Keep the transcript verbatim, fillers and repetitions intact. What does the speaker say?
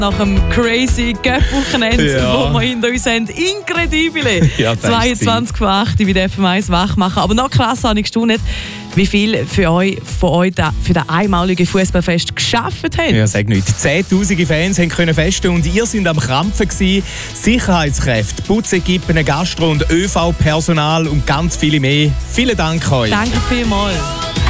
nach dem crazy Cup-Wochenende, Ja. wo wir hinter uns haben. Incredibile! Ja, das zweiundzwanzig vor acht bei der F M eins wach machen. Aber noch krasser habe ich gestaunt, wie viel für euch, von euch da, für das einmalige Fußballfest geschafft haben. Ja, sag nicht. Zehntausende Fans haben können festen und ihr sind am Krampfen gewesen. Sicherheitskräfte, Putzequipen, Gastro- und ÖV-Personal und ganz viele mehr. Vielen Dank euch. Danke vielmals.